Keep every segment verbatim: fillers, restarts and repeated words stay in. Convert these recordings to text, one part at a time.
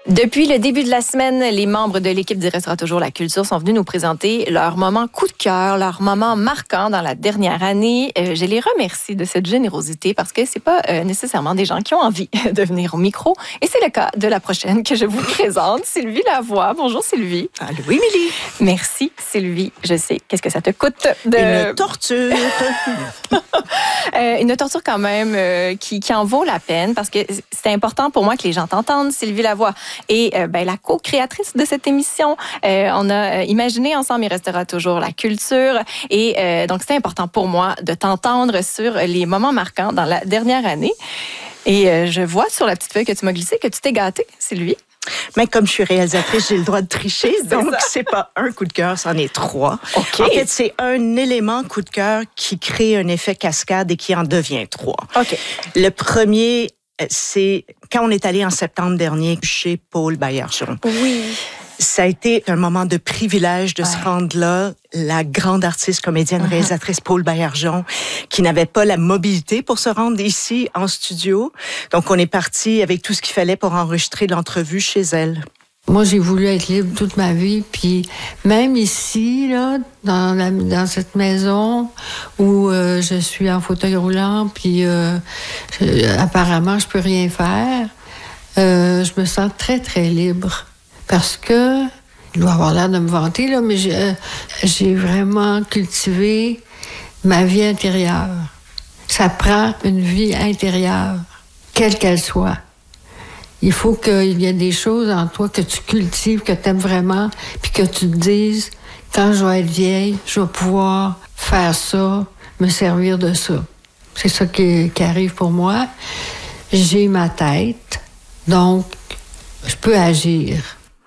Depuis le début de la semaine, les membres de l'équipe du Restera toujours la culture sont venus nous présenter leur moment coup de cœur, leur moment marquant dans la dernière année. Euh, je les remercie de cette générosité parce que c'est pas euh, nécessairement des gens qui ont envie de venir au micro. Et c'est le cas de la prochaine que je vous présente, Sylvie Lavoie. Bonjour Sylvie. Allô, Émilie. Merci Sylvie. Je sais, qu'est-ce que ça te coûte de... Une torture. euh, une torture quand même euh, qui, qui en vaut la peine parce que c'est important pour moi que les gens t'entendent, Sylvie Lavoie. Et euh, ben, la co-créatrice de cette émission, euh, on a imaginé ensemble Il restera toujours la culture. Et euh, donc, c'est important pour moi de t'entendre sur les moments marquants dans la dernière année. Et euh, je vois sur la petite feuille que tu m'as glissée que tu t'es gâtée, Sylvie. Mais comme je suis réalisatrice, j'ai le droit de tricher. Donc, ça. c'est pas un coup de cœur, c'en est trois. Okay. En fait, c'est un élément coup de cœur qui crée un effet cascade et qui en devient trois. OK. Le premier, c'est quand on est allé en septembre dernier chez Paul Baillargeon. Oui. Ça a été un moment de privilège de ouais. se rendre là. La grande artiste, comédienne, uh-huh. réalisatrice Paul Baillargeon, qui n'avait pas la mobilité pour se rendre ici en studio. Donc, on est parti avec tout ce qu'il fallait pour enregistrer l'entrevue chez elle. Moi, j'ai voulu être libre toute ma vie, puis même ici, là, dans, la, dans cette maison où euh, je suis en fauteuil roulant, puis euh, je, apparemment, je peux rien faire, euh, je me sens très, très libre. Parce que, je dois avoir l'air de me vanter, là, mais j'ai, euh, j'ai vraiment cultivé ma vie intérieure. Ça prend une vie intérieure, quelle qu'elle soit. Il faut qu'il y ait des choses en toi que tu cultives, que tu aimes vraiment, puis que tu te dises, quand je vais être vieille, je vais pouvoir faire ça, me servir de ça. C'est ça qui, qui arrive pour moi. J'ai ma tête, donc je peux agir.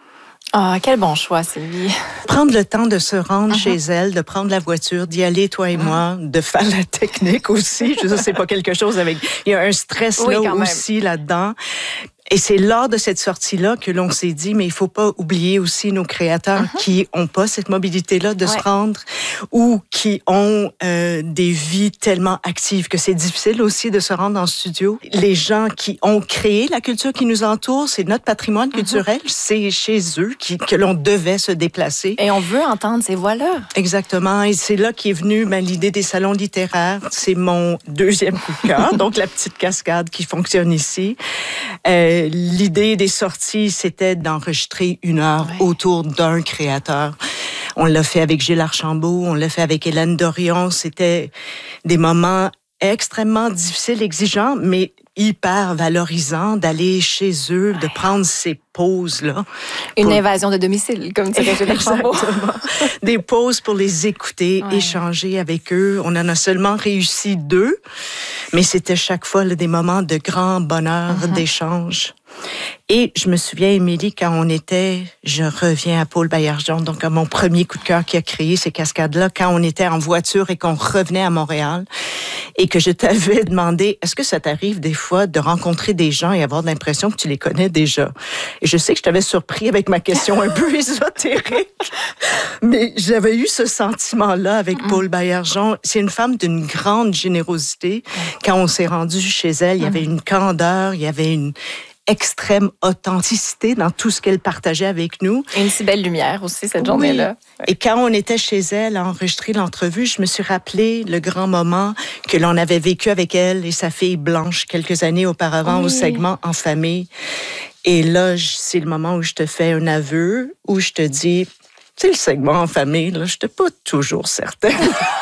Ah, quel bon choix, Sylvie. Prendre le temps de se rendre uh-huh. chez elle, de prendre la voiture, d'y aller, toi et uh-huh. moi, de faire la technique aussi. Je sais, c'est pas quelque chose avec... Il y a un stress oui, là aussi même. Là-dedans. Et c'est lors de cette sortie-là que l'on s'est dit, mais il faut pas oublier aussi nos créateurs uh-huh. qui ont pas cette mobilité-là de ouais. se rendre ou qui ont euh, des vies tellement actives que c'est difficile aussi de se rendre en studio. Les gens qui ont créé la culture qui nous entoure, c'est notre patrimoine uh-huh. culturel, c'est chez eux qui, que l'on devait se déplacer. Et on veut entendre ces voix-là. Exactement. Et c'est là qu'est venue ben, l'idée des salons littéraires. C'est mon deuxième coup de cœur, donc la petite cascade qui fonctionne ici. Euh, L'idée des sorties, c'était d'enregistrer une heure ouais. autour d'un créateur. On l'a fait avec Gilles Archambault, on l'a fait avec Hélène Dorion. C'était des moments extrêmement difficiles, exigeants, mais hyper valorisants d'aller chez eux, ouais. de prendre ces pauses-là. Une pour... invasion de domicile, comme dirait Gilles Archambault. Des pauses pour les écouter, ouais. échanger avec eux. On en a seulement réussi deux, mais c'était chaque fois là, des moments de grand bonheur, uh-huh. d'échange. Et je me souviens, Émilie, quand on était, je reviens à Paul Baillargeon, donc à mon premier coup de cœur qui a créé ces cascades-là, quand on était en voiture et qu'on revenait à Montréal et que je t'avais demandé, est-ce que ça t'arrive des fois de rencontrer des gens et avoir l'impression que tu les connais déjà? Et je sais que je t'avais surpris avec ma question un peu ésotérique, mais j'avais eu ce sentiment-là avec mm-hmm. Paul Baillargeon. C'est une femme d'une grande générosité. Quand on s'est rendu chez elle, il y avait une candeur, il y avait une extrême authenticité dans tout ce qu'elle partageait avec nous. Et une si belle lumière aussi, cette oui. journée-là. Et quand on était chez elle à enregistrer l'entrevue, je me suis rappelé le grand moment que l'on avait vécu avec elle et sa fille Blanche quelques années auparavant oui. au segment En famille. Et là, c'est le moment où je te fais un aveu, où je te dis, tu sais, le segment En famille, là, je n'étais pas toujours certaine.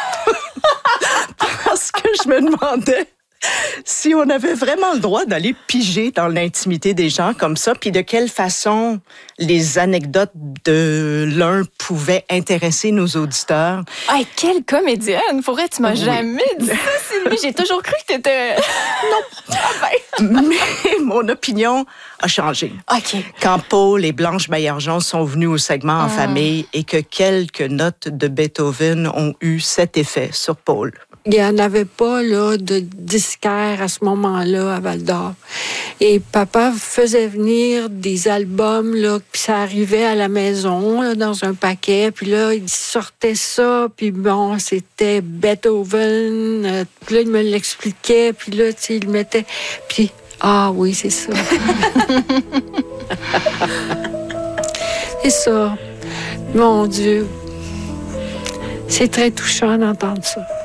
Parce que je me demandais si on avait vraiment le droit d'aller piger dans l'intimité des gens comme ça, puis de quelle façon les anecdotes de l'un pouvaient intéresser nos auditeurs. Ah, quelle comédienne! Pour vrai, tu m'as oui. jamais dit ça, Sylvie. J'ai toujours cru que t'étais... Non. Ah ben. Mais mon opinion a changé. OK. Quand Paul et Blanche Baillargeon sont venus au segment En mmh. famille et que quelques notes de Beethoven ont eu cet effet sur Paul. Il n'y en avait pas là, de disquaire à ce moment-là à Val-d'Or. Et papa faisait venir des albums, là, puis ça arrivait à la maison, là, dans un paquet. Puis là, il sortait ça, puis bon, c'était Beethoven. Euh, puis là, il me l'expliquait, puis là, tu sais, il mettait... Puis, ah oui, c'est ça. C'est ça. Mon Dieu. C'est très touchant d'entendre ça.